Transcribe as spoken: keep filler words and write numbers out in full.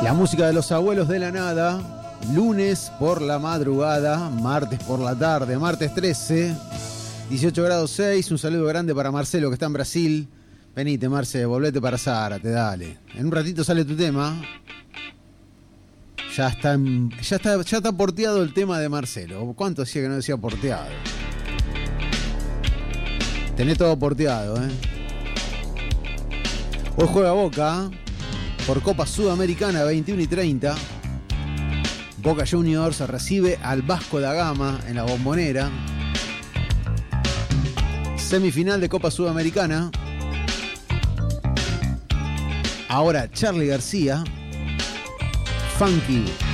La música de los abuelos de la nada, lunes por la madrugada, martes por la tarde, martes trece, dieciocho grados seis. Un saludo grande para Marcelo que está en Brasil. Venite, Marce, volvete para Zárate, dale. En un ratito sale tu tema. Ya está, ya está, ya está porteado el tema de Marcelo. ¿Cuánto hacía que no decía porteado? Tenés todo porteado, ¿eh? Hoy juega Boca por Copa Sudamericana, veintiuno y treinta. Boca Juniors recibe al Vasco da Gama en la Bombonera. Semifinal de Copa Sudamericana. Ahora Charly García, Funky